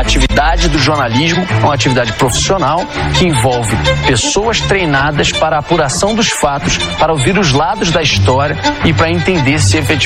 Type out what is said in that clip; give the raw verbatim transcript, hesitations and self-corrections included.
atividade do jornalismo é uma atividade profissional que envolve pessoas treinadas para a apuração dos fatos, para ouvir os lados da história e para entender se efetivamente